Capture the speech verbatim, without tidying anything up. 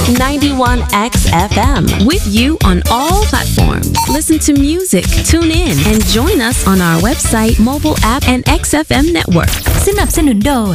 ninety-one X F M with you on all platforms. Listen to music, tune in, and join us on our website, mobile app, and เอ็กซ์ เอฟ เอ็ม network. สนับสนุนโดย